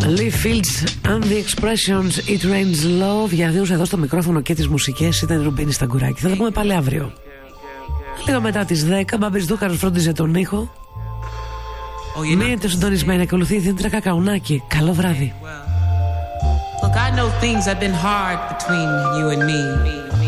Lee Fields and the Expressions, It Rains Love. Για να δίνω εδώ στο μικρόφωνο και τις μουσικές ήταν η Ρουμπίνη Σταγκουράκη. Θα τα πούμε πάλι αύριο. Λίγο μετά τις 10, Μπάμπης Δούκαρος φρόντιζε τον ήχο. Μείνετε συντονισμένοι, ακολουθεί η Δήμητρα Κακαουνάκη. Καλό βράδυ. Look, I know things have been hard between you and me.